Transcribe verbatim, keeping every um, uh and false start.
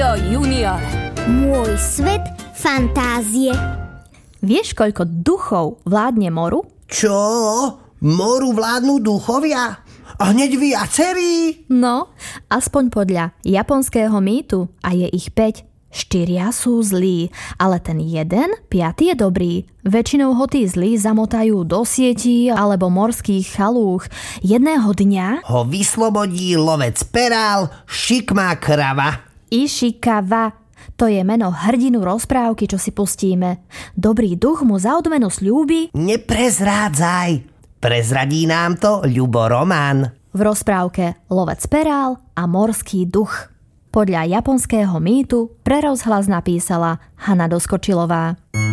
Leo junior. Môj svet fantázie. Vieš, koľko duchov vládne moru? Čo? Moru vládnu duchovia? A hneď viacerí? No, aspoň podľa japonského mýtu, a je ich päť. Štyria sú zlí, ale ten jeden, piaty je dobrý. Väčšinou ho tí zlí zamotajú do sietí alebo morských chalúch. Jedného dňa ho vyslobodí lovec perál Šikmá krava. Ishikawa. To je meno hrdinu rozprávky, čo si pustíme. Dobrý duch mu za odmenu sľúbi... Neprezrádzaj. Prezradí nám to Ľubo Román. V rozprávke Lovec perál a morský duch. Podľa japonského mýtu pre rozhlas napísala Hana Doskočilová.